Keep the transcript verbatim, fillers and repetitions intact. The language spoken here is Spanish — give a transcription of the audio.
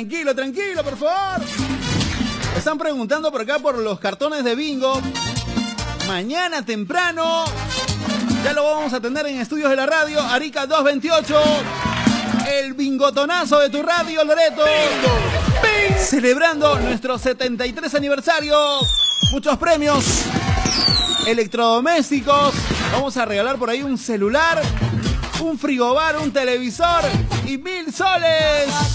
Tranquilo, tranquilo, por favor. Están preguntando por acá por los cartones de bingo. Mañana temprano ya lo vamos a tener en Estudios de la Radio, Arica doscientos veintiocho. El bingotonazo de tu radio, Loreto. Bingo, bingo. Celebrando nuestro setenta y tres aniversario. Muchos premios. Electrodomésticos. Vamos a regalar por ahí un celular, un frigobar, un televisor y mil soles.